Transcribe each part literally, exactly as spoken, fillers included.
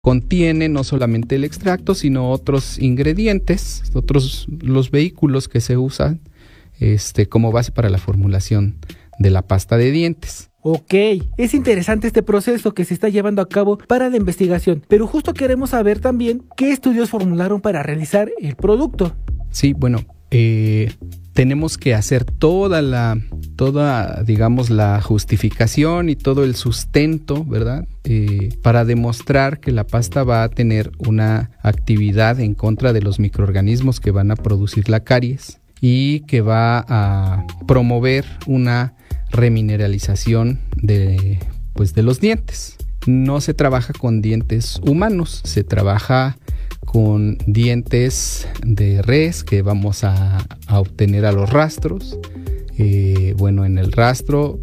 contiene no solamente el extracto, sino otros ingredientes, otros los vehículos que se usan este, como base para la formulación de la pasta de dientes. Ok, es interesante este proceso que se está llevando a cabo para la investigación, pero justo queremos saber también qué estudios formularon para realizar el producto. Sí, bueno, eh, tenemos que hacer toda la, toda, digamos, la justificación y todo el sustento, ¿verdad? Eh, para demostrar que la pasta va a tener una actividad en contra de los microorganismos que van a producir la caries y que va a promover una remineralización de, pues, de los dientes. No se trabaja con dientes humanos, se trabaja con dientes de res que vamos a, a obtener a los rastros. Eh, bueno, en el rastro,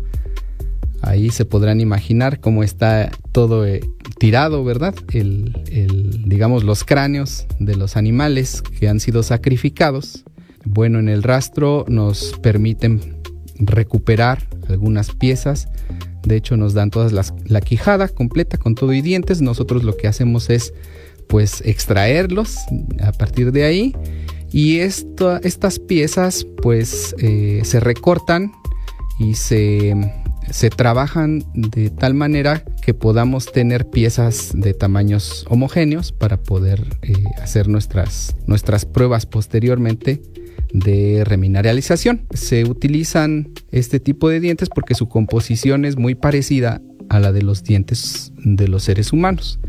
ahí se podrán imaginar cómo está todo eh, tirado, ¿verdad? El, el, digamos, los cráneos de los animales que han sido sacrificados. Bueno, en el rastro nos permiten recuperar algunas piezas. De hecho, nos dan todas las, la quijada completa con todo y dientes. Nosotros lo que hacemos es pues extraerlos a partir de ahí, y esto, estas piezas pues eh, se recortan y se, se trabajan de tal manera que podamos tener piezas de tamaños homogéneos para poder eh, hacer nuestras, nuestras pruebas posteriormente de remineralización. Se utilizan este tipo de dientes porque su composición es muy parecida a la de los dientes de los seres humanos.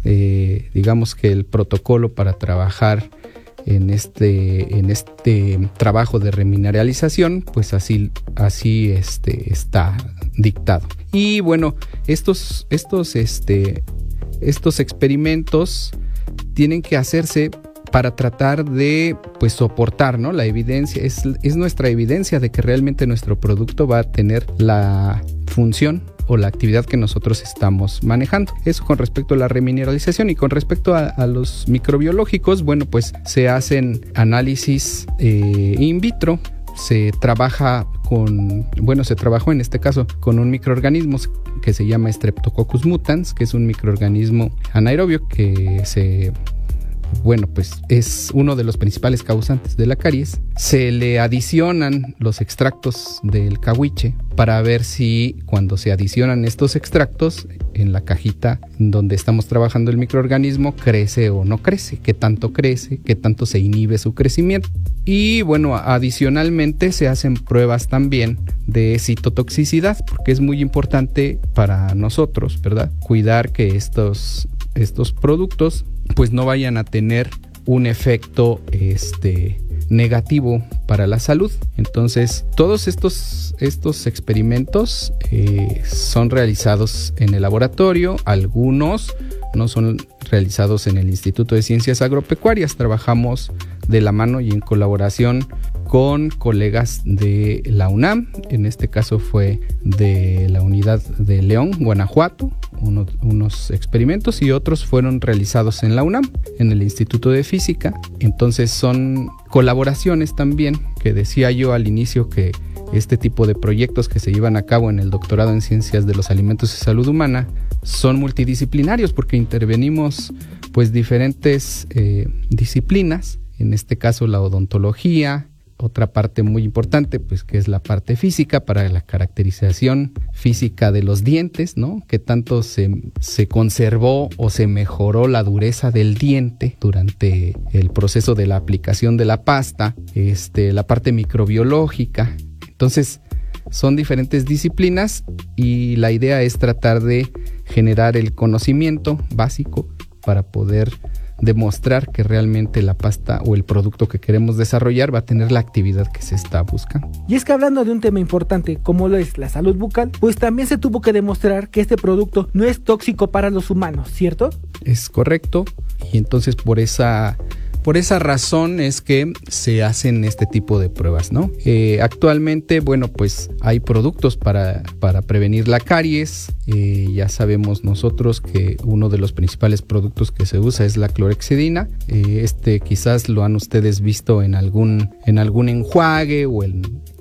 Eh, digamos que el protocolo para trabajar en este, en este trabajo de remineralización, pues así, así este, está dictado. Y bueno, estos, estos, este, estos experimentos tienen que hacerse para tratar de pues soportar, ¿no? La evidencia, es, es nuestra evidencia de que realmente nuestro producto va a tener la función o la actividad que nosotros estamos manejando. Eso con respecto a la remineralización. Y con respecto a, a los microbiológicos, bueno, pues se hacen análisis eh, in vitro. Se trabaja con, bueno, se trabajó en este caso con un microorganismo que se llama Streptococcus mutans, que es un microorganismo anaerobio que se... bueno, pues es uno de los principales causantes de la caries. Se le adicionan los extractos del cahuiche para ver si cuando se adicionan estos extractos en la cajita donde estamos trabajando el microorganismo crece o no crece, qué tanto crece, qué tanto se inhibe su crecimiento. Y bueno, adicionalmente se hacen pruebas también de citotoxicidad, porque es muy importante para nosotros, ¿verdad? Cuidar que estos, estos productos pues no vayan a tener un efecto este, negativo para la salud. Entonces, todos estos, estos experimentos eh, son realizados en el laboratorio. Algunos no son realizados en el Instituto de Ciencias Agropecuarias. Trabajamos de la mano y en colaboración con colegas de la UNAM. En este caso fue de la unidad de León, Guanajuato, uno, unos experimentos, y otros fueron realizados en la UNAM, en el Instituto de Física. Entonces son colaboraciones también, que decía yo al inicio que este tipo de proyectos que se llevan a cabo en el doctorado en Ciencias de los Alimentos y Salud Humana son multidisciplinarios, porque intervenimos pues diferentes eh, disciplinas, en este caso la odontología, otra parte muy importante pues que es la parte física para la caracterización física de los dientes, ¿no? Que tanto se, se conservó o se mejoró la dureza del diente durante el proceso de la aplicación de la pasta, este, la parte microbiológica. Entonces son diferentes disciplinas y la idea es tratar de generar el conocimiento básico para poder demostrar que realmente la pasta o el producto que queremos desarrollar va a tener la actividad que se está buscando. Y es que hablando de un tema importante como lo es la salud bucal, pues también se tuvo que demostrar que este producto no es tóxico para los humanos, ¿cierto? Es correcto, y entonces por esa... Por esa razón es que se hacen este tipo de pruebas, ¿no? Eh, actualmente, bueno, pues hay productos para, para prevenir la caries. Eh, ya sabemos nosotros que uno de los principales productos que se usa es la clorhexidina. Eh, este quizás lo han ustedes visto en algún, en algún enjuague o en,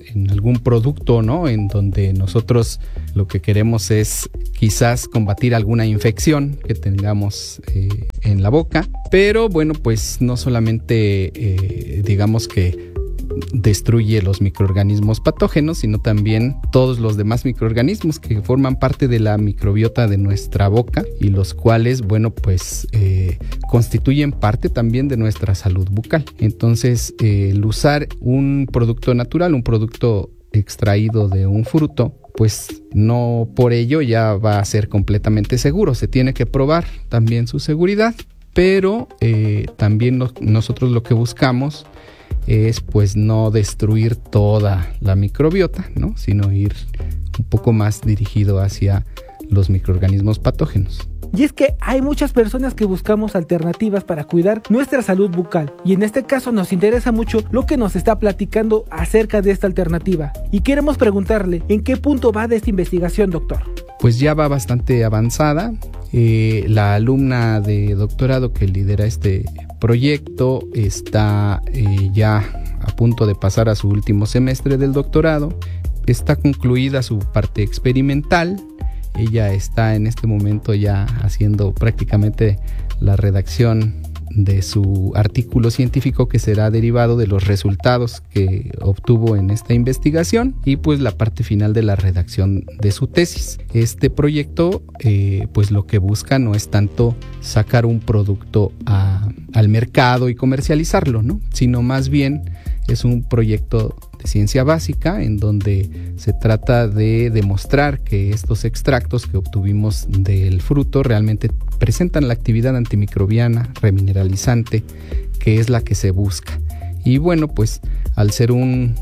en algún producto, ¿no? En donde nosotros lo que queremos es quizás combatir alguna infección que tengamos eh, en la boca. Pero bueno, pues no solamente eh, digamos que destruye los microorganismos patógenos, sino también todos los demás microorganismos que forman parte de la microbiota de nuestra boca y los cuales, bueno, pues eh, constituyen parte también de nuestra salud bucal. Entonces, eh, el usar un producto natural, un producto extraído de un fruto, pues no por ello ya va a ser completamente seguro. Se tiene que probar también su seguridad, pero eh, también lo, nosotros lo que buscamos es pues no destruir toda la microbiota, ¿no? Sino ir un poco más dirigido hacia los microorganismos patógenos. Y es que hay muchas personas que buscamos alternativas para cuidar nuestra salud bucal, y en este caso nos interesa mucho lo que nos está platicando acerca de esta alternativa, y queremos preguntarle en qué punto va de esta investigación, doctor. Pues ya va bastante avanzada. Eh, la alumna de doctorado que lidera este proyecto está eh, ya a punto de pasar a su último semestre del doctorado. Está concluida su parte experimental. Ella está en este momento ya haciendo prácticamente la redacción de su artículo científico que será derivado de los resultados que obtuvo en esta investigación, y pues la parte final de la redacción de su tesis. Este proyecto eh, pues lo que busca no es tanto sacar un producto a, al mercado y comercializarlo, ¿no? Sino más bien es un proyecto de ciencia básica en donde se trata de demostrar que estos extractos que obtuvimos del fruto realmente presentan la actividad antimicrobiana remineralizante, que es la que se busca. Y bueno, pues al ser un,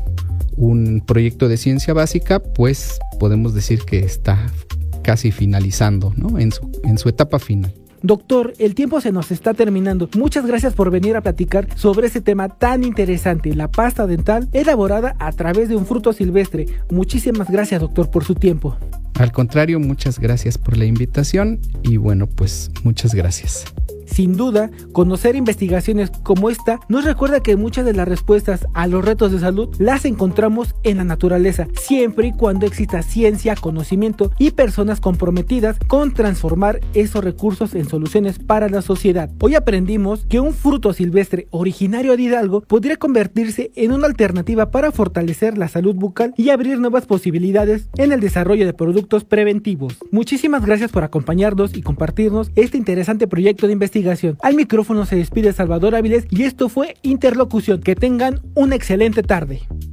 un proyecto de ciencia básica, pues podemos decir que está casi finalizando, ¿no? En su, en su etapa final. Doctor, el tiempo se nos está terminando. Muchas gracias por venir a platicar sobre este tema tan interesante, la pasta dental elaborada a través de un fruto silvestre. Muchísimas gracias, doctor, por su tiempo. Al contrario, muchas gracias por la invitación y bueno, pues muchas gracias. Sin duda, conocer investigaciones como esta nos recuerda que muchas de las respuestas a los retos de salud las encontramos en la naturaleza, siempre y cuando exista ciencia, conocimiento y personas comprometidas con transformar esos recursos en soluciones para la sociedad. Hoy aprendimos que un fruto silvestre originario de Hidalgo podría convertirse en una alternativa para fortalecer la salud bucal y abrir nuevas posibilidades en el desarrollo de productos preventivos. Muchísimas gracias por acompañarnos y compartirnos este interesante proyecto de investigación. Al micrófono se despide Salvador Áviles y esto fue Interlocución. Que tengan una excelente tarde.